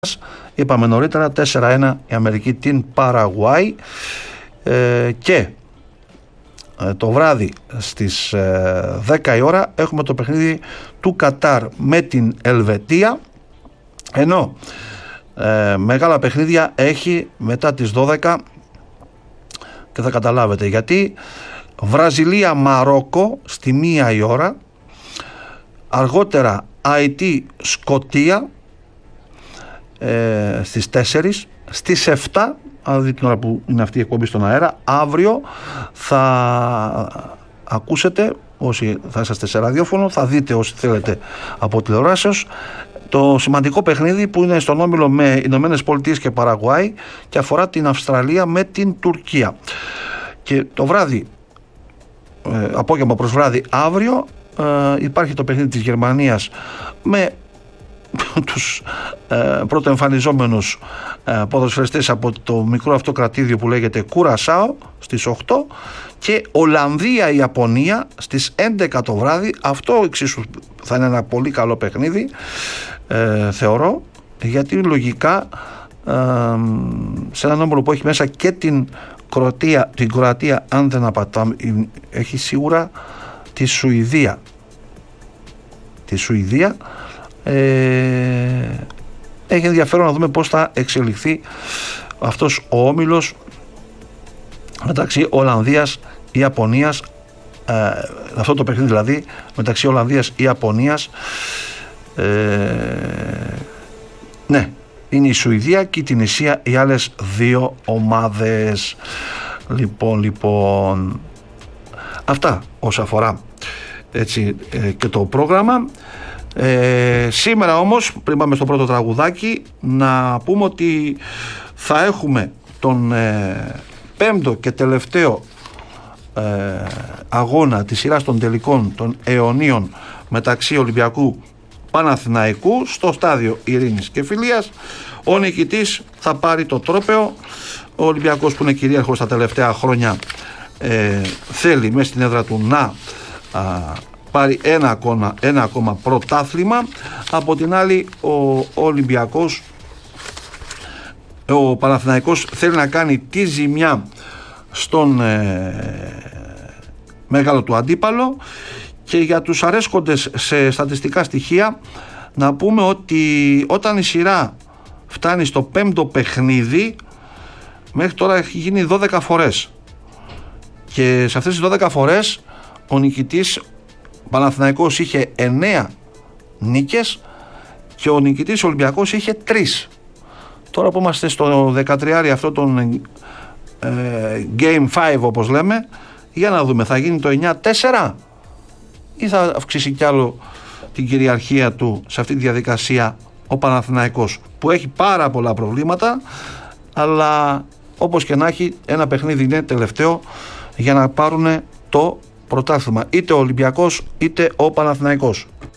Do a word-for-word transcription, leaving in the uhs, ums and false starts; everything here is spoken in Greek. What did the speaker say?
Είπαμε νωρίτερα τέσσερα ένα η Αμερική την Παραγουάη ε, και ε, το βράδυ στις ε, δέκα η ώρα έχουμε το παιχνίδι του Κατάρ με την Ελβετία, ενώ ε, μεγάλα παιχνίδια έχει μετά τις δώδεκα και θα καταλάβετε γιατί. Βραζιλία Μαρόκο στη μία η ώρα, αργότερα Αϊτή Σκωτία ε, στις τέσσερις, στις επτά, αν δείτε την ώρα που είναι αυτή η εκπομπή στον αέρα, αύριο θα ακούσετε, όσοι θα είσαστε σε ραδιόφωνο, θα δείτε όσοι θέλετε από τηλεοράσεως, το σημαντικό παιχνίδι που είναι στον όμιλο με Ηνωμένες Πολιτείες και Παραγουάη και αφορά την Αυστραλία με την Τουρκία. Και το βράδυ, ε, απόγευμα προς βράδυ αύριο, ε, υπάρχει το παιχνίδι της Γερμανίας με τους ε, πρωτοεμφανιζόμενους ε, ποδοσφαιριστές από το μικρό αυτό κρατήδιο που λέγεται Κουρασάο στις οκτώ και Ολλανδία-Ιαπωνία στις έντεκα το βράδυ. Αυτό εξίσου θα είναι ένα πολύ καλό παιχνίδι, ε, θεωρώ, γιατί λογικά ε, σε έναν όμιλο που έχει μέσα και την Κροατία, την Κροατία, αν δεν απατάμε, έχει σίγουρα τη Σουηδία τη Σουηδία ε, έχει ενδιαφέρον να δούμε πώς θα εξελιχθεί αυτός ο όμιλος μεταξύ Ολλανδίας Ιαπωνίας, ε, αυτό το παιχνίδι δηλαδή μεταξύ Ολλανδίας Ιαπωνίας, ε, ναι, είναι η Σουηδία και η Τινησία οι άλλες δύο ομάδες. Λοιπόν, λοιπόν αυτά όσον αφορά έτσι ε, και το πρόγραμμα. Ε, σήμερα όμως, πριν πάμε στο πρώτο τραγουδάκι, να πούμε ότι θα έχουμε τον ε, πέμπτο και τελευταίο ε, αγώνα της σειράς των τελικών των αιωνίων μεταξύ Ολυμπιακού Παναθηναϊκού στο στάδιο Ειρήνης και Φιλίας. Ο νικητής θα πάρει το τρόπαιο. Ο Ολυμπιακός, που είναι κυρίαρχος τα τελευταία χρόνια, ε, θέλει μέσα στην έδρα του να α, πάρει ένα ακόμα, ένα ακόμα πρωτάθλημα. Από την άλλη, ο Ολυμπιακός, ο Παναθηναϊκός θέλει να κάνει τη ζημιά στον ε, μεγάλο του αντίπαλο. Και για τους αρέσκοντες σε στατιστικά στοιχεία να πούμε ότι όταν η σειρά φτάνει στο πέμπτο παιχνίδι, μέχρι τώρα έχει γίνει δώδεκα φορές, και σε αυτές τις δώδεκα φορές ο νικητής Παναθηναϊκός είχε εννέα νίκες και ο νικητής Ολυμπιακός είχε τρεις. Τώρα που είμαστε στο δεκατρία αυτό τον ε, Game πέντε όπως λέμε, για να δούμε, θα γίνει το εννέα τέσσερα ή θα αυξήσει κι άλλο την κυριαρχία του σε αυτή τη διαδικασία ο Παναθηναϊκός, που έχει πάρα πολλά προβλήματα, αλλά όπως και να έχει, ένα παιχνίδι είναι τελευταίο για να πάρουν το πρωτάθλημα, είτε ο Ολυμπιακός είτε ο Παναθηναϊκός.